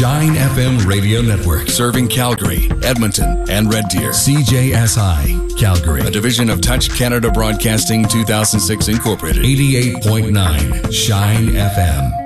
Shine FM Radio Network. Serving Calgary, Edmonton, and Red Deer. CJSI, Calgary. A division of Touch Canada Broadcasting 2006 Incorporated. 88.9 Shine FM.